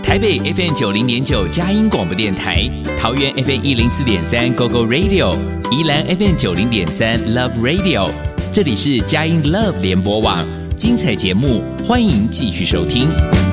台北 FM 90.9佳音广播电台，桃园 FM 104.3 GoGo Radio， 宜兰 FM 90.3 Love Radio。这里是佳音 Love 联播网，精彩节目欢迎继续收听。